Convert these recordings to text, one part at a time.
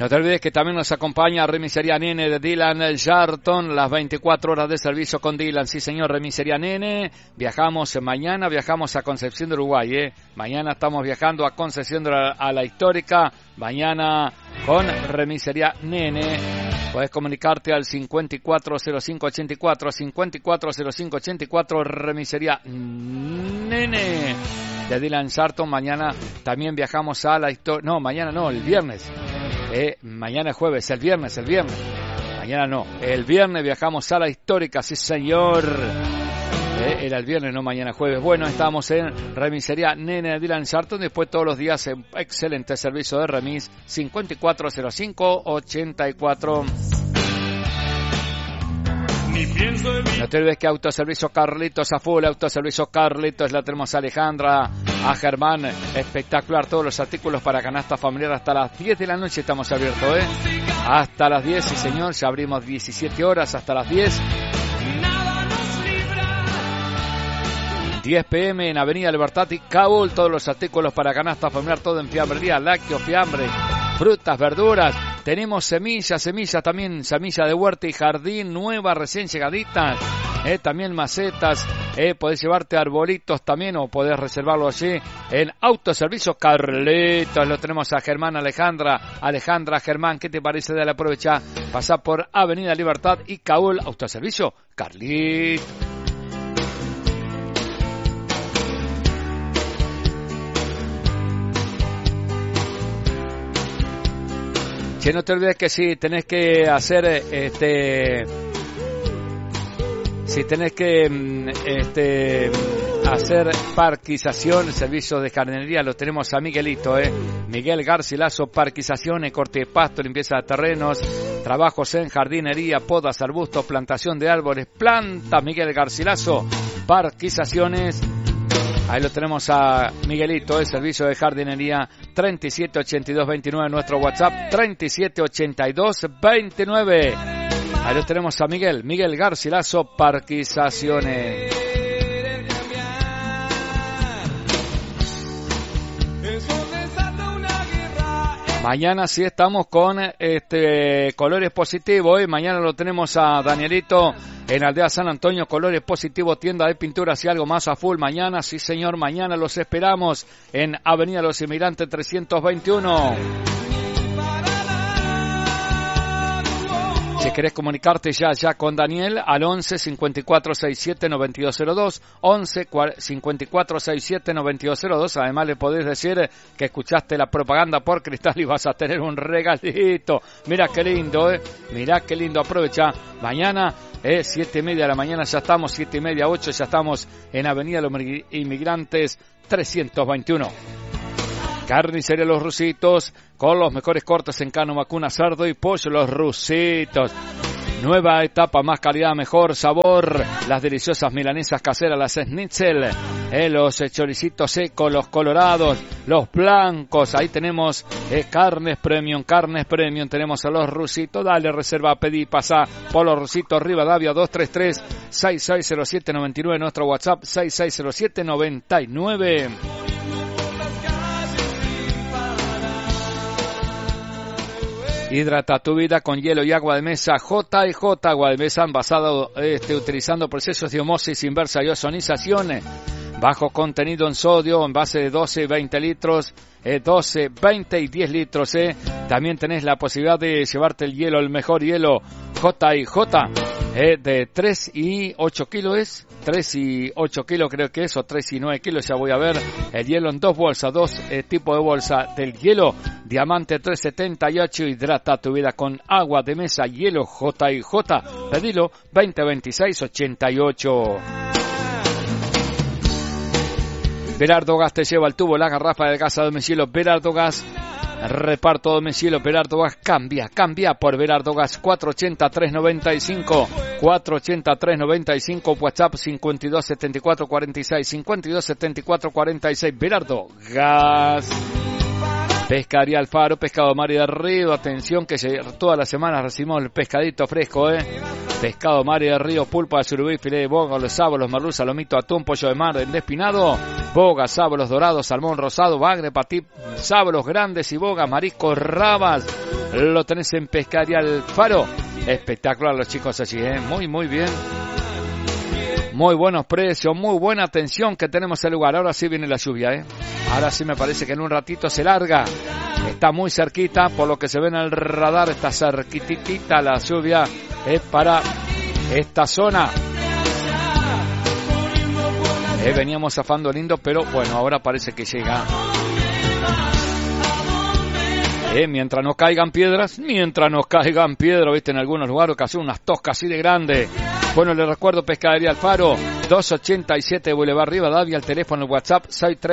No te olvides que también nos acompaña Remisería Nene de Dylan Yarton, las 24 horas de servicio con Dylan. Sí, señor, Remisería Nene. Viajamos mañana, viajamos a Concepción de Uruguay, Mañana estamos viajando a Concepción a la histórica. Mañana con Remisería Nene. Puedes comunicarte al 540584, 540584, Remisería Nene de Dylan Yarton. Mañana también viajamos a la historia. No, mañana no, el viernes. Mañana es jueves, el viernes. Mañana no, el viernes viajamos a la histórica, sí señor. Era el viernes, no mañana jueves. Bueno, estamos en Remisería Nene de Dylan Yarton. Después todos los días en excelente servicio de remis, 540584. No te olvides que Autoservicio Carlitos a full, Autoservicio Carlitos, la tenemos a Alejandra, a Germán, espectacular, todos los artículos para canasta familiar hasta las 10 de la noche estamos abiertos, hasta las 10, sí señor, ya abrimos 17 horas hasta las 10. 10 p.m. en Avenida Libertad y Kabul, todos los artículos para canasta familiar, todo en fiambrería, lácteos, fiambre, frutas, verduras. Tenemos semillas también, semilla de huerta y jardín, nueva, recién llegaditas. También macetas, podés llevarte arbolitos también o podés reservarlo allí en Autoservicio Carlitos. Lo tenemos a Germán, Alejandra, Germán, ¿qué te parece? Dale, aprovecha, pasá por Avenida Libertad y Kabul, Autoservicio Carlitos. Que no te olvides que si tenés que hacer hacer parquización, servicios de jardinería, lo tenemos a Miguelito, Miguel Garcilaso, parquización, corte de pasto, limpieza de terrenos, trabajos en jardinería, podas, arbustos, plantación de árboles, plantas, Miguel Garcilaso, parquizaciones. Ahí lo tenemos a Miguelito, el servicio de jardinería, 378229, nuestro WhatsApp, 378229. Ahí lo tenemos a Miguel Garcilaso, parquizaciones. Mañana sí estamos con Colores Positivos. Mañana lo tenemos a Danielito en Aldea San Antonio, Colores Positivos, tienda de pinturas y algo más a full. Mañana, sí señor, mañana los esperamos en Avenida Los Inmigrantes 321. Si querés comunicarte ya con Daniel al 11 54 67 9202, 11 54 67 9202. Además le podés decir que escuchaste la propaganda por Cristal y vas a tener un regalito. Mira qué lindo, Mira qué lindo, aprovecha. Mañana 7:30 de la mañana ya estamos, 7:30, 8 ya estamos en Avenida Los Inmigrantes 321. Carnicería Los Rusitos, con los mejores cortes en carne vacuna, cerdo y pollo, Los Rusitos. Nueva etapa, más calidad, mejor sabor. Las deliciosas milanesas caseras, las schnitzel, los choricitos secos, los colorados, los blancos. Ahí tenemos carnes premium. Tenemos a Los Rusitos. Dale, reserva, pedí, pasá por Los Rusitos, Rivadavia 233-6607-99. Nuestro WhatsApp, 6607-99. Hidrata tu vida con hielo y agua de mesa. J&J Agua de Mesa, envasado utilizando procesos de osmosis inversa y ozonización. Bajo contenido en sodio, envase de 12, 20 litros, 12, 20 y 10 litros. También tenés la posibilidad de llevarte el hielo, el mejor hielo J&J, de 3 y 8 kilos. 3 y 8 kilos creo que es, o 3 y 9 kilos, ya voy a ver. El hielo en dos bolsas, dos tipos de bolsa del hielo. Diamante 378, hidrata tu vida con agua de mesa, hielo J&J. Pedilo 2026-88. Berardo Gas te lleva al tubo la garrafa de gas a domicilio. Berardo Gas, reparto a domicilio. Berardo Gas, cambia por Berardo Gas. 480-395, 480-395, WhatsApp 527446, 527446. Berardo Gas. Pescadería Alfaro, pescado mar y de río, atención que todas las semanas recibimos el pescadito fresco, pescado mar y de río, pulpa de surubí, filé de boga, los sábalos, merluza, lomito, atún, pollo de mar, despinado, boga, sábalos dorados, salmón rosado, bagre, patí, sábalos grandes y bogas, mariscos, rabas, lo tenés en Pescadería Alfaro. Espectacular los chicos allí, muy bien. Muy buenos precios, muy buena atención que tenemos el lugar. Ahora sí viene la lluvia, Ahora sí me parece que en un ratito se larga. Está muy cerquita, por lo que se ve en el radar, está cerquitita la lluvia para esta zona. Veníamos zafando lindo, pero bueno, ahora parece que llega. Mientras no caigan piedras, viste, en algunos lugares que hacen unas toscas así de grandes. Bueno, les recuerdo Pescadería Alfaro, 287 Boulevard Rivadavia, el teléfono, el WhatsApp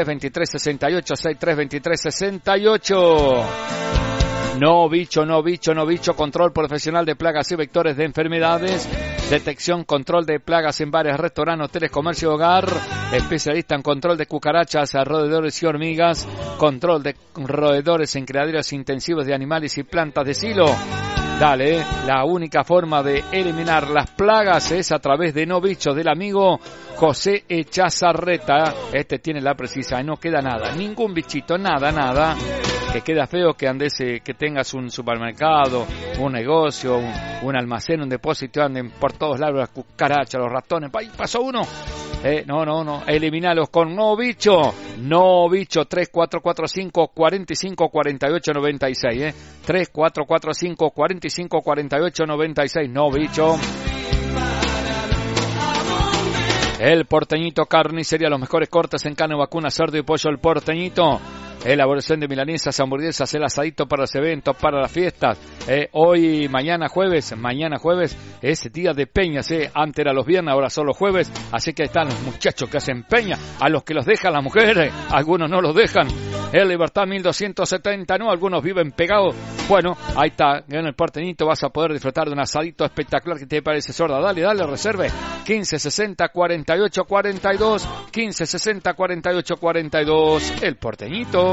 632368. No bicho, control profesional de plagas y vectores de enfermedades, detección, control de plagas en bares, restaurantes, hoteles, comercio y hogar, especialista en control de cucarachas, roedores y hormigas, control de roedores en criaderos intensivos de animales y plantas de silo. Dale, la única forma de eliminar las plagas es a través de No Bicho, del amigo José Echazarreta. Este tiene la precisa, no queda nada, ningún bichito, nada, que queda feo que andes, que tengas un supermercado, un negocio, un almacén, un depósito, anden por todos lados las cucarachas, los ratones. ¡Ay, pasó uno! No, eliminalos con No Bicho, 3445 45 48 96, 3445 45 48 96, No Bicho. El Porteñito Carnicería, los mejores cortes en carne, vacuna, cerdo y pollo. El Porteñito, elaboración de milanesas, hamburguesas, el asadito para los eventos, para las fiestas. Hoy, mañana jueves es día de peñas. Antes era los viernes, ahora son los jueves. Así que están los muchachos que hacen peña, a los que los dejan las mujeres, algunos no los dejan. En Libertad 1270, ¿no? Algunos viven pegados. Bueno, ahí está, en el Porteñito vas a poder disfrutar de un asadito espectacular. ¿Qué te parece, sorda? Dale, reserve. 1560 48 42, 1560 48 42, el Porteñito.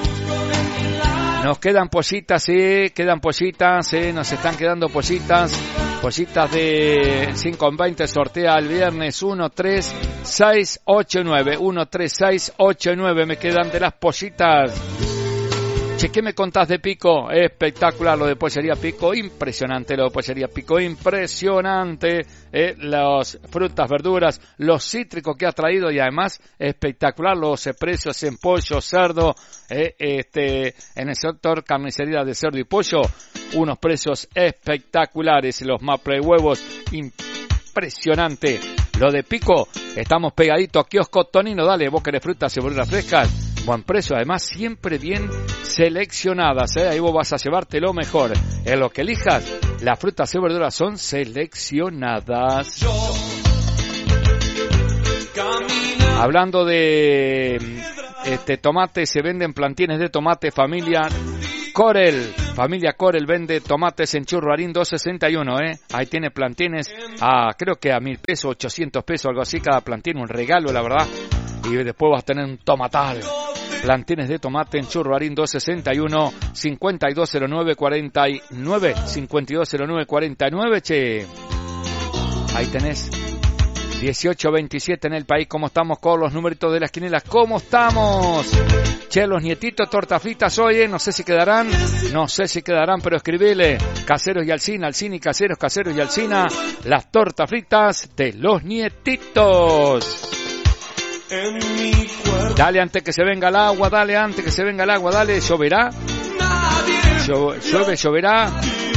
Nos quedan pollitas, nos están quedando pollitas de 5,20, sortea el viernes 13689, 13689, me quedan de las pollitas. Che, ¿qué me contás de Pico? Espectacular lo de Pollería Pico, impresionante lo de Pollería Pico, impresionante, las frutas, verduras, los cítricos que ha traído y además espectacular los precios en pollo, cerdo, en el sector carnicería de cerdo y pollo, unos precios espectaculares, los maple huevos, impresionante. Lo de Pico, estamos pegaditos a Kiosco Tonino, dale, vos querés frutas y verduras frescas, buen precio, además siempre bien seleccionadas, ahí vos vas a llevarte lo mejor. En lo que elijas, las frutas y verduras son seleccionadas. Hablando de tomate, se venden plantines de tomate familia Corel. Familia Corel vende tomates en Churruarín 261, Ahí tiene plantines creo que a 1.000 pesos, 800 pesos, algo así cada plantín, un regalo, la verdad. Y después vas a tener un tomatal. Plantines de tomate en Churruarín 261, 520949, 520949, che. Ahí tenés. 1827 en el país. ¿Cómo estamos con los numeritos de las quinielas? ¿Cómo estamos? Che, los nietitos tortas fritas hoy, no sé si quedarán, pero escribile. Caseros y Alsina, Alsina y Caseros, Caseros y Alsina. Las tortas fritas de los nietitos. Dale antes que se venga el agua, dale, lloverá. Lloverá.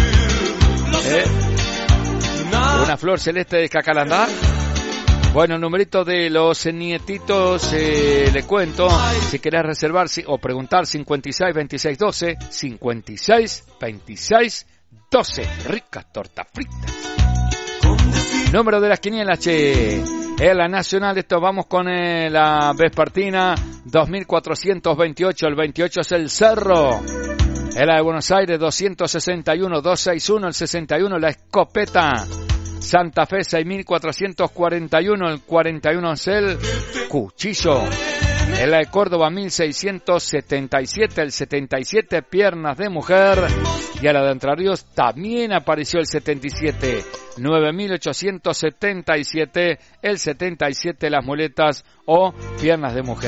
Una flor celeste de Cacalandá. Bueno, el numerito de los nietitos, le cuento, si querés reservar o preguntar, 56 26 12, 56 26 12, ricas tortas fritas. Número de las quinielas, che. En la nacional, vamos con la vespertina, 2428, el 28 es el Cerro. En la de Buenos Aires, 261, 261, el 61, la Escopeta. Santa Fe, 6441, el 41 es el Cuchillo. En la de Córdoba 1677, el 77 piernas de mujer. Y a la de Entre Ríos también apareció el 77, 9877, el 77 las muletas o piernas de mujer.